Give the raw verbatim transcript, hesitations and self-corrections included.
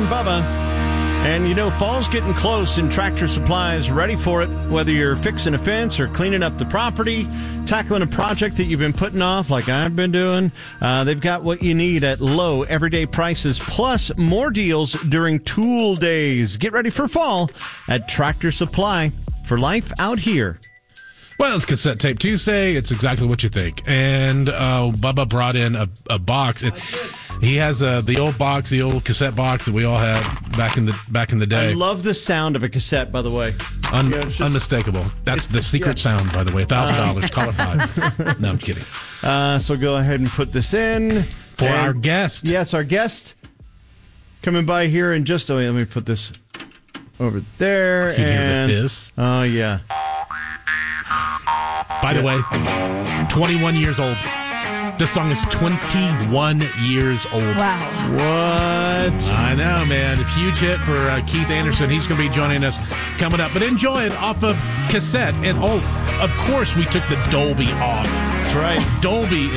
and Bubba. And, you know, fall's getting close and Tractor Supply is ready for it. Whether you're fixing a fence or cleaning up the property, tackling a project that you've been putting off like I've been doing, uh, they've got what you need at low everyday prices, plus more deals during tool days. Get ready for fall at Tractor Supply. For life out here. Well, it's Cassette Tape Tuesday. It's exactly what you think. And uh, Bubba brought in a, a box. And he has uh, the old box, the old cassette box that we all had back in the back in the day. I love the sound of a cassette, by the way. Un- yeah, just, unmistakable. That's the secret yeah. sound, by the way. one thousand dollars. Uh, Call it five. No, I'm kidding. Uh, so go ahead and put this in. For and, our guest. Yes, our guest. Coming by here in just a minute. Let me put this over there. You and, hear the hiss? Oh, yeah. By the way, twenty-one years old. This song is twenty-one years old. Wow. What? I know, man. A huge hit for uh, Keith Anderson. He's going to be joining us coming up. But enjoy it off of cassette. And, oh, of course, we took the Dolby off. That's right. Dolby